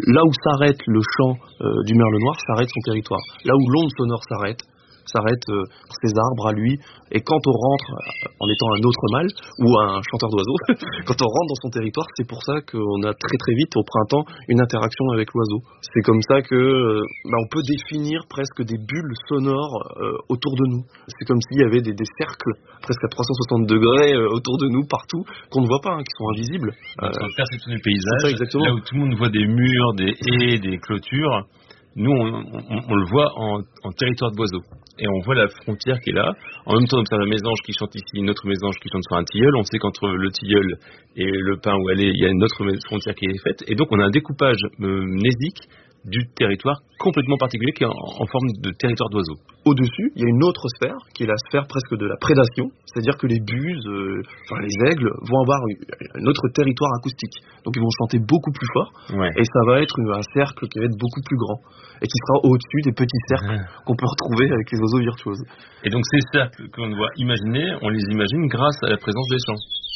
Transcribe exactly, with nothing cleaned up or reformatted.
là où s'arrête le chant euh, du merle noir, s'arrête son territoire. Là où l'onde sonore s'arrête, s'arrête euh, ses arbres à lui. Et quand on rentre, en étant un autre mâle, ou un chanteur d'oiseaux, quand on rentre dans son territoire, c'est pour ça qu'on a très très vite, au printemps, une interaction avec l'oiseau. C'est comme ça que euh, bah, on peut définir presque des bulles sonores euh, autour de nous. C'est comme s'il y avait des, des cercles presque à trois cent soixante degrés euh, autour de nous, partout, qu'on ne voit pas, hein, qui sont invisibles. Notre euh, perception du paysage, ça, exactement. Là où tout le monde voit des murs, des haies, des clôtures, nous, on, on, on le voit en, en territoire d'oiseaux. Et on voit la frontière qui est là. En même temps, on observe un mésange qui chante ici, une autre mésange qui chante sur un tilleul. On sait qu'entre le tilleul et le pin où elle est, il y a une autre frontière qui est faite. Et donc, on a un découpage euh, mnésique du territoire complètement particulier qui est en, en forme de territoire d'oiseaux. Au-dessus, il y a une autre sphère, qui est la sphère presque de la prédation, c'est-à-dire que les buses, euh, enfin les aigles, vont avoir un autre territoire acoustique. Donc ils vont chanter beaucoup plus fort, ouais. Et ça va être une, un cercle qui va être beaucoup plus grand, et qui sera au-dessus des petits cercles ah. qu'on peut retrouver avec les oiseaux virtuoses. Et donc ces cercles qu'on doit imaginer, on les imagine grâce à la présence des chants.